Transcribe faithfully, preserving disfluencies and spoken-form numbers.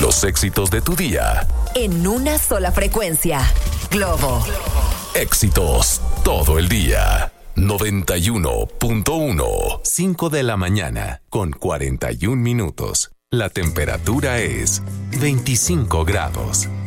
Los éxitos de tu día. En una sola frecuencia. Globo. Éxitos todo el día. noventa y uno punto uno. cinco de la mañana con cuarenta y un minutos. La temperatura es veinticinco grados.